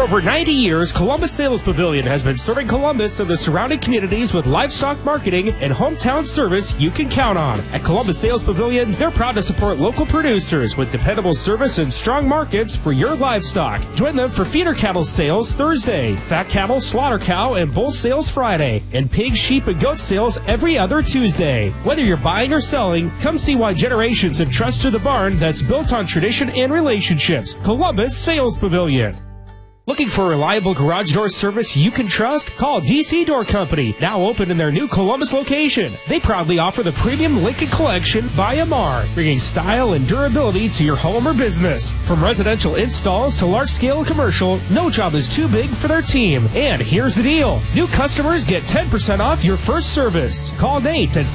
For over 90 years, Columbus Sales Pavilion has been serving Columbus and the surrounding communities with livestock marketing and hometown service you can count on. At Columbus Sales Pavilion, they're proud to support local producers with dependable service and strong markets for your livestock. Join them for feeder cattle sales Thursday, fat cattle, slaughter cow, and bull sales Friday, and pig, sheep, and goat sales every other Tuesday. Whether you're buying or selling, come see why generations have trusted the barn that's built on tradition and relationships. Columbus Sales Pavilion. Looking for a reliable garage door service you can trust? Call DC Door Company, now open in their new Columbus location. They proudly offer the premium Lincoln Collection by Amar, bringing style and durability to your home or business. From residential installs to large-scale commercial, no job is too big for their team. And here's the deal. New customers get 10% off your first service. Call Nate at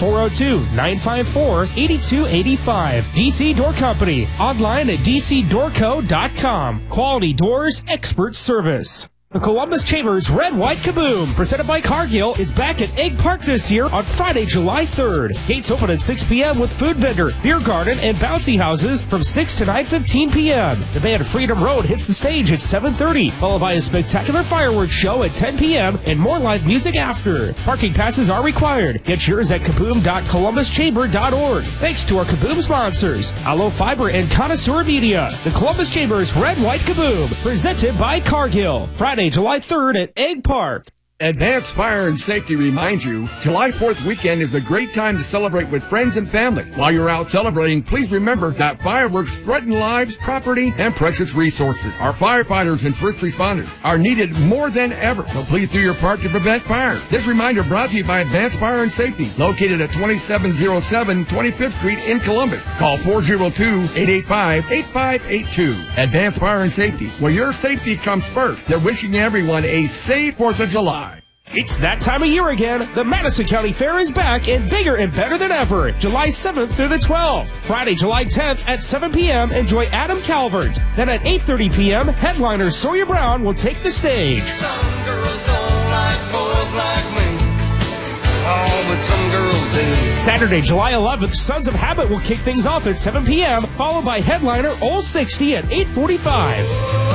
402-954-8285. DC Door Company, online at dcdoorco.com. Quality doors, expert service. The Columbus Chambers Red White Kaboom, presented by Cargill, is back at Egg Park this year on Friday, July 3rd. Gates open at 6 p.m. with food vendor, beer garden, and bouncy houses from 6 to 9:15 p.m. The band Freedom Road hits the stage at 7:30, followed by a spectacular fireworks show at 10 p.m. and more live music after. Parking passes are required. Get yours at kaboom.columbuschamber.org. Thanks to our Kaboom sponsors, Aloe Fiber and Connoisseur Media. The Columbus Chambers Red White Kaboom, presented by Cargill. Friday, July 3rd at Egg Park. Advanced Fire and Safety reminds you, July 4th weekend is a great time to celebrate with friends and family. While you're out celebrating, please remember that fireworks threaten lives, property, and precious resources. Our firefighters and first responders are needed more than ever, so please do your part to prevent fires. This reminder brought to you by Advanced Fire and Safety, located at 2707 25th Street in Columbus. Call 402-885-8582. Advanced Fire and Safety, where your safety comes first. They're wishing everyone a safe 4th of July. It's that time of year again. The Madison County Fair is back and bigger and better than ever. July 7th through the 12th. Friday, July 10th at 7 p.m. Enjoy Adam Calvert. Then at 8:30 p.m., headliner Sawyer Brown will take the stage. Some girls don't like boys like me. Oh, but some girls do. Saturday, July 11th, Sons of Habit will kick things off at 7 p.m., followed by headliner Old 60 at 8:45.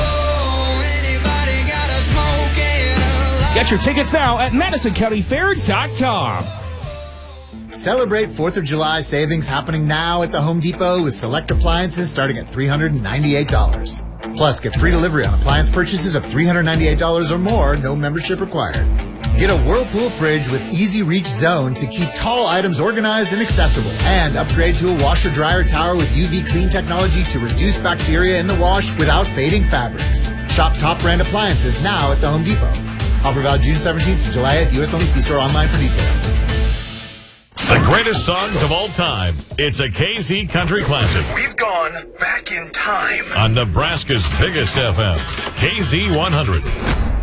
Get your tickets now at MadisonCountyFair.com. Celebrate 4th of July savings happening now at the Home Depot with select appliances starting at $398. Plus, get free delivery on appliance purchases of $398 or more, no membership required. Get a Whirlpool fridge with Easy Reach Zone to keep tall items organized and accessible. And upgrade to a washer-dryer tower with UV clean technology to reduce bacteria in the wash without fading fabrics. Shop top brand appliances now at the Home Depot. Offer valid June 17th to July 8th. U.S. only. See store online for details. The greatest songs of all time. It's a KZ Country Classic. We've gone back in time. On Nebraska's biggest FM, KZ 100.